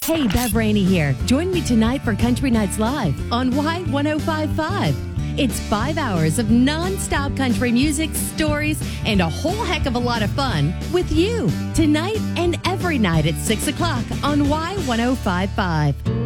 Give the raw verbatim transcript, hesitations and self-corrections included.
Hey, Bev Rainey here. Join me tonight for Country Nights Live on Y one oh five point five. It's five hours of non-stop country music, stories, and a whole heck of a lot of fun with you tonight and every night at six o'clock on Y one oh five point five.